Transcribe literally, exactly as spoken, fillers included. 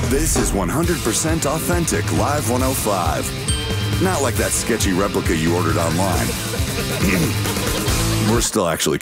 This is one hundred percent authentic Live one oh five. Not like that sketchy replica you ordered online. We're still actually